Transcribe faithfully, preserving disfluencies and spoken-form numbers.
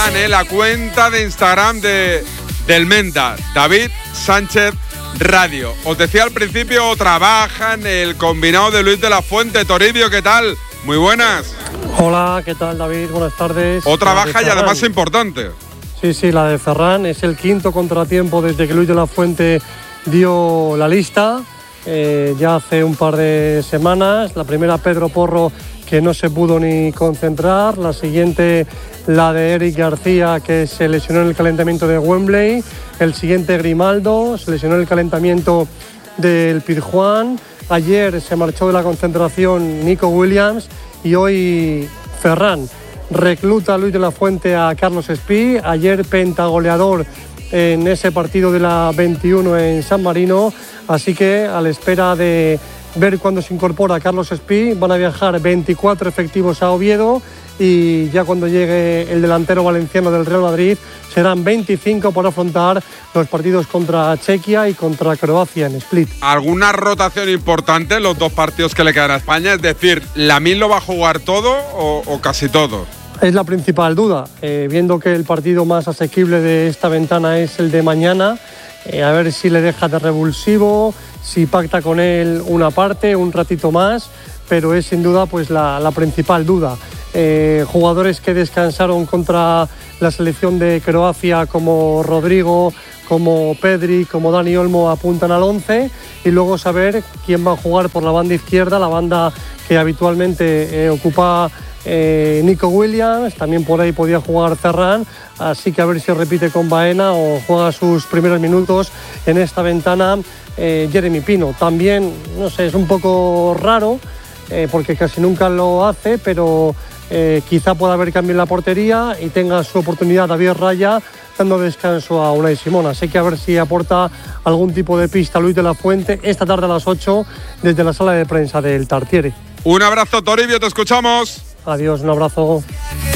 Ferran, ¿eh? La cuenta de Instagram de, del Menda, David Sánchez Radio. Os decía al principio, trabaja en el combinado de Luis de la Fuente. Toribio, ¿qué tal? Muy buenas. Hola, ¿qué tal, David? Buenas tardes. Otra baja y además importante. Sí, sí, la de Ferran. Es el quinto contratiempo desde que Luis de la Fuente dio la lista. Eh, ya hace un par de semanas. La primera, Pedro Porro, que no se pudo ni concentrar. La siguiente, la de Eric García, que se lesionó en el calentamiento de Wembley. El siguiente, Grimaldo, se lesionó en el calentamiento del Pizjuán. Ayer se marchó de la concentración Nico Williams y hoy Ferran. Recluta a Luis de la Fuente a Carlos Espí. Ayer pentagoleador en ese partido de la veintiuno en San Marino. Así que a la espera de ver cuándo se incorpora Carlos Espí, van a viajar veinticuatro efectivos a Oviedo y ya cuando llegue el delantero valenciano del Real Madrid serán veinticinco para afrontar los partidos contra Chequia y contra Croacia en Split. ¿Alguna rotación importante en los dos partidos que le quedan a España? Es decir, ¿Lamine lo va a jugar todo o, o casi todo? Es la principal duda, eh, viendo que el partido más asequible de esta ventana es el de mañana, eh, a ver si le deja de revulsivo, si pacta con él una parte, un ratito más, pero es sin duda pues la, la principal duda. Eh, jugadores que descansaron contra la selección de Croacia como Rodrigo, como Pedri, como Dani Olmo apuntan al once y luego saber quién va a jugar por la banda izquierda, la banda que habitualmente eh, ocupa eh, Nico Williams, también por ahí podía jugar Ferran, así que a ver si repite con Baena o juega sus primeros minutos en esta ventana eh, Jeremy Pino. También, no sé, es un poco raro eh, porque casi nunca lo hace, pero eh, quizá pueda haber cambio en la portería y tenga su oportunidad David Raya dando descanso a Unai Simón. Así que a ver si aporta algún tipo de pista Luis de la Fuente esta tarde a las ocho desde la sala de prensa del Tartiere. Un abrazo, Toribio, te escuchamos. Adiós, un abrazo.